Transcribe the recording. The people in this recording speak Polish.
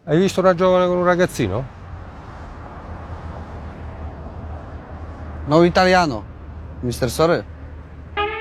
Hai visto una giovane con un ragazzino? No italiano, Mr. Sorry.